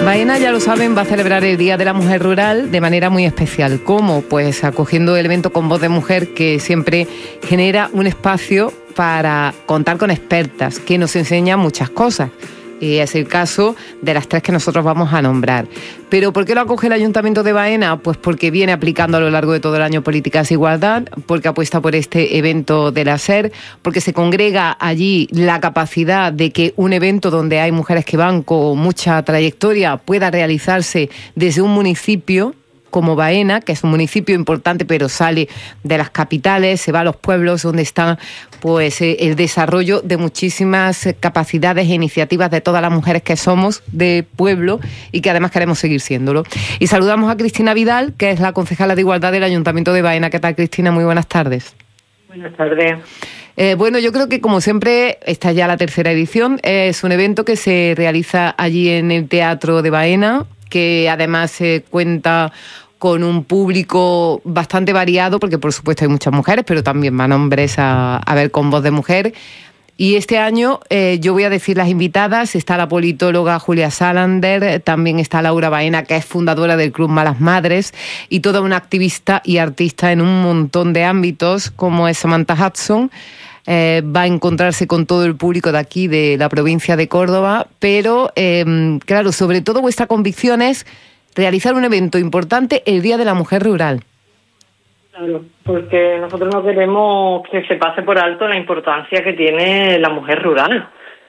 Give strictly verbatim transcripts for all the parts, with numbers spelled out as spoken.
Baena, ya lo saben, va a celebrar el Día de la Mujer Rural de manera muy especial. ¿Cómo? Pues acogiendo el evento Con Voz de Mujer, que siempre genera un espacio para contar con expertas que nos enseñan muchas cosas. Y es el caso de las tres que nosotros vamos a nombrar. ¿Pero por qué lo acoge el Ayuntamiento de Baena? Pues porque viene aplicando a lo largo de todo el año políticas de igualdad, porque apuesta por este evento de la SER, porque se congrega allí la capacidad de que un evento donde hay mujeres que van con mucha trayectoria pueda realizarse desde un municipio como Baena, que es un municipio importante, pero sale de las capitales, se va a los pueblos donde está pues eh, el desarrollo de muchísimas capacidades e iniciativas de todas las mujeres que somos de pueblo y que además queremos seguir siéndolo. Y saludamos a Cristina Vidal, que es la concejala de Igualdad del Ayuntamiento de Baena. ¿Qué tal, Cristina? Muy buenas tardes. Buenas tardes. Eh, bueno, yo creo que como siempre, esta es ya la tercera edición, es un evento que se realiza allí en el Teatro de Baena, que además se eh, cuenta con un público bastante variado, porque por supuesto hay muchas mujeres, pero también van hombres a, a ver Con Voz de Mujer. Y este año eh, yo voy a decir las invitadas. Está la politóloga Julia Salander, también está Laura Baena, que es fundadora del Club Malas Madres, y toda una activista y artista en un montón de ámbitos, como es Samantha Hudson. Eh, va a encontrarse con todo el público de aquí, de la provincia de Córdoba, pero eh, claro, sobre todo vuestra convicción es realizar un evento importante el Día de la Mujer Rural. Claro, porque nosotros no queremos que se pase por alto la importancia que tiene la mujer rural.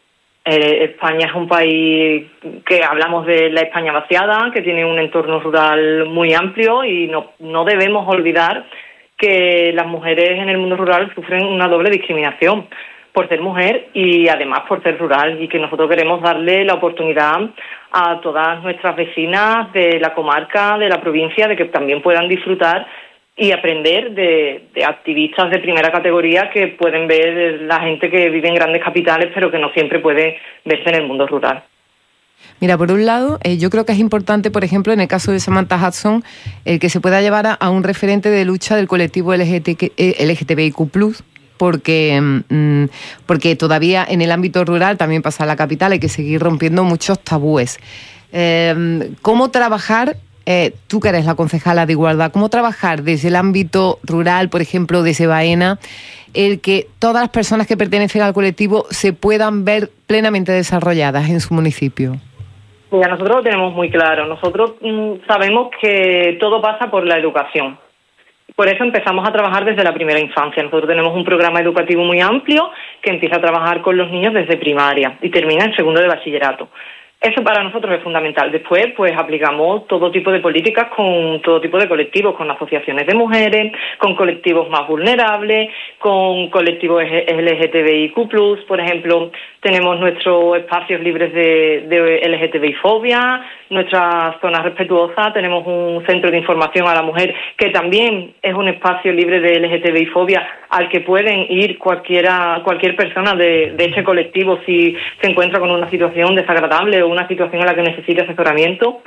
Eh, España es un país que hablamos de la España vaciada, que tiene un entorno rural muy amplio y no, no debemos olvidar que las mujeres en el mundo rural sufren una doble discriminación por ser mujer y además por ser rural, y que nosotros queremos darle la oportunidad a todas nuestras vecinas de la comarca, de la provincia, de que también puedan disfrutar y aprender de, de activistas de primera categoría que pueden ver la gente que vive en grandes capitales pero que no siempre puede verse en el mundo rural. Mira, por un lado, eh, yo creo que es importante, por ejemplo, en el caso de Samantha Hudson, el que se pueda llevar a, a un referente de lucha del colectivo L G T B I Q plus, porque, mmm, porque todavía en el ámbito rural, también pasa en la capital, hay que seguir rompiendo muchos tabúes. Eh, ¿Cómo trabajar, eh, tú que eres la concejala de Igualdad, cómo trabajar desde el ámbito rural, por ejemplo, desde Baena, el que todas las personas que pertenecen al colectivo se puedan ver plenamente desarrolladas en su municipio? Mira, nosotros lo tenemos muy claro. Nosotros mmm, sabemos que todo pasa por la educación. Por eso empezamos a trabajar desde la primera infancia. Nosotros tenemos un programa educativo muy amplio que empieza a trabajar con los niños desde primaria y termina en segundo de bachillerato. Eso para nosotros es fundamental. Después, pues aplicamos todo tipo de políticas con todo tipo de colectivos, con asociaciones de mujeres, con colectivos más vulnerables, con colectivos L G T B I Q plus, por ejemplo, tenemos nuestros espacios libres de, de L G T B I fobia, nuestra zona respetuosa, tenemos un centro de información a la mujer que también es un espacio libre de L G T B I fobia al que pueden ir cualquiera, cualquier persona de, de ese colectivo si se encuentra con una situación desagradable o una situación en la que necesite asesoramiento.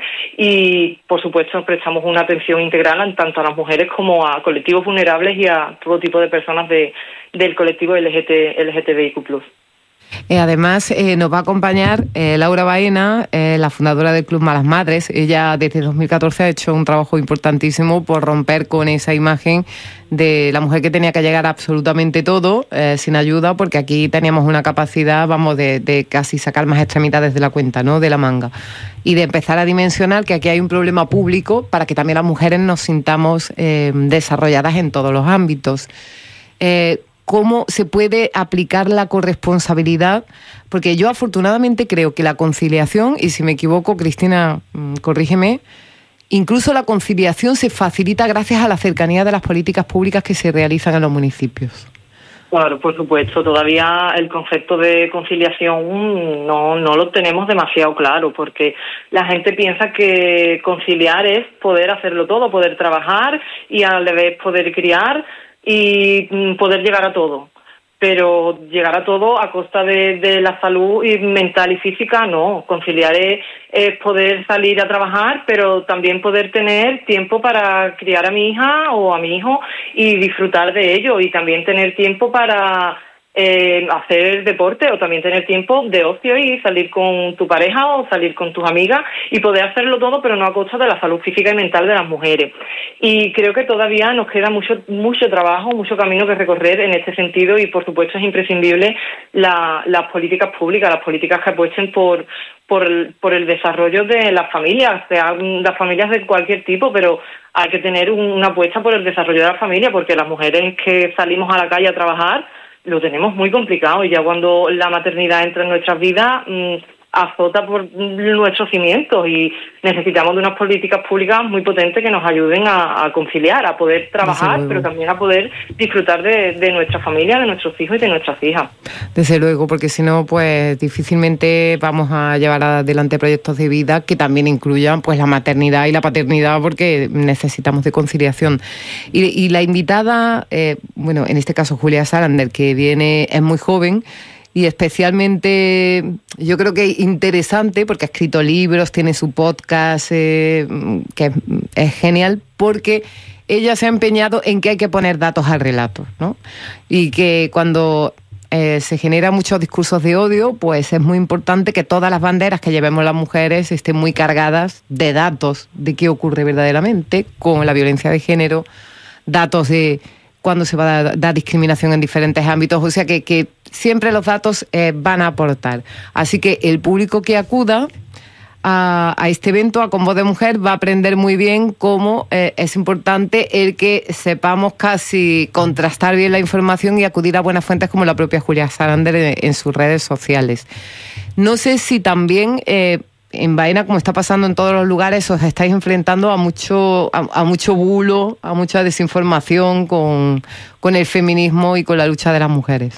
Y, por supuesto, prestamos una atención integral tanto a las mujeres como a colectivos vulnerables y a todo tipo de personas de, del colectivo L G T B I Q plus. Eh, además, eh, nos va a acompañar eh, Laura Baena, eh, la fundadora del Club Malas Madres. Ella desde dos mil catorce ha hecho un trabajo importantísimo por romper con esa imagen de la mujer que tenía que llegar a absolutamente todo, eh, sin ayuda, porque aquí teníamos una capacidad, vamos, de, de casi sacar más extremidades de la cuenta, ¿no?, de la manga. Y de empezar a dimensionar que aquí hay un problema público para que también las mujeres nos sintamos eh, desarrolladas en todos los ámbitos. Eh, ¿Cómo se puede aplicar la corresponsabilidad? Porque yo afortunadamente creo que la conciliación, y si me equivoco, Cristina, corrígeme, incluso la conciliación se facilita gracias a la cercanía de las políticas públicas que se realizan en los municipios. Claro, por supuesto. Todavía el concepto de conciliación no, no lo tenemos demasiado claro, porque la gente piensa que conciliar es poder hacerlo todo, poder trabajar y a la vez poder criar y poder llegar a todo. Pero llegar a todo a costa de, de la salud y mental y física, no. Conciliar es, es poder salir a trabajar, pero también poder tener tiempo para criar a mi hija o a mi hijo y disfrutar de ello, y también tener tiempo para eh, hacer deporte o también tener tiempo de ocio y salir con tu pareja o salir con tus amigas y poder hacerlo todo, pero no a costa de la salud física y mental de las mujeres. Y creo que todavía nos queda mucho mucho trabajo, mucho camino que recorrer en este sentido y, por supuesto, es imprescindible la, las políticas públicas, las políticas que apuesten por por el, por el desarrollo de las familias, sean las familias de cualquier tipo, pero hay que tener un, una apuesta por el desarrollo de la familia, porque las mujeres que salimos a la calle a trabajar lo tenemos muy complicado y ya cuando la maternidad entra en nuestras vidas mmm, azota por nuestros cimientos y necesitamos de unas políticas públicas muy potentes que nos ayuden a, a conciliar, a poder trabajar, pero también a poder disfrutar de, de nuestra familia, de nuestros hijos y de nuestras hijas. Desde luego, porque si no, pues difícilmente vamos a llevar adelante proyectos de vida que también incluyan pues la maternidad y la paternidad, porque necesitamos de conciliación. Y, y la invitada, eh, bueno, en este caso Julia Sarander, que viene, es muy joven, y especialmente yo creo que interesante porque ha escrito libros, tiene su podcast, eh, que es, es genial, porque ella se ha empeñado en que hay que poner datos al relato, ¿no? Y que cuando eh, se generan muchos discursos de odio, pues es muy importante que todas las banderas que llevemos las mujeres estén muy cargadas de datos de qué ocurre verdaderamente con la violencia de género, datos de cuando se va a dar, dar discriminación en diferentes ámbitos, o sea que, que siempre los datos eh, van a aportar. Así que el público que acuda a, a este evento, a Con Voz de Mujer, va a aprender muy bien cómo eh, es importante el que sepamos casi contrastar bien la información y acudir a buenas fuentes como la propia Julia Sarander en, en sus redes sociales. No sé si también Eh, en Baena, como está pasando en todos los lugares, os estáis enfrentando a mucho a, a mucho bulo, a mucha desinformación con, con el feminismo y con la lucha de las mujeres.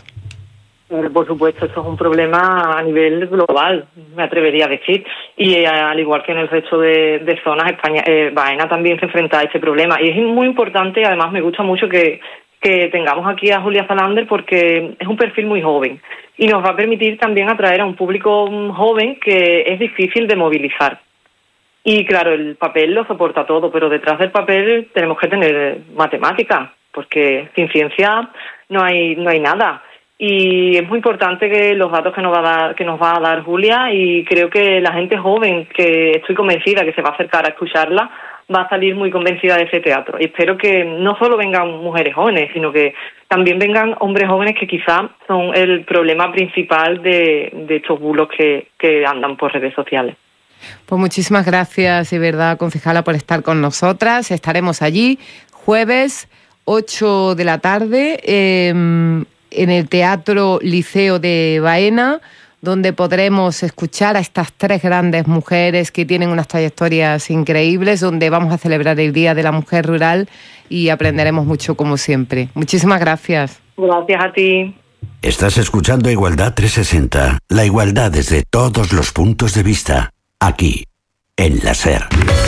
Por supuesto, esto es un problema a nivel global, me atrevería a decir, y eh, al igual que en el resto de, de zonas, España, eh, Baena también se enfrenta a este problema. Y es muy importante, además me gusta mucho que, que tengamos aquí a Julia Sarander porque es un perfil muy joven y nos va a permitir también atraer a un público joven que es difícil de movilizar. Y claro, el papel lo soporta todo, pero detrás del papel tenemos que tener matemáticas, porque sin ciencia no hay no hay nada. Y es muy importante que los datos que nos va a dar, que nos va a dar Julia, y creo que la gente joven, que estoy convencida que se va a acercar a escucharla, va a salir muy convencida de ese teatro. Y espero que no solo vengan mujeres jóvenes, sino que también vengan hombres jóvenes que quizá son el problema principal de, de estos bulos que, que andan por redes sociales. Pues muchísimas gracias, de verdad, concejala, por estar con nosotras. Estaremos allí jueves ocho de la tarde eh, en el Teatro Liceo de Baena, donde podremos escuchar a estas tres grandes mujeres que tienen unas trayectorias increíbles, donde vamos a celebrar el Día de la Mujer Rural y aprenderemos mucho como siempre. Muchísimas gracias. Gracias a ti. Estás escuchando Igualdad trescientos sesenta, la igualdad desde todos los puntos de vista, aquí, en la SER.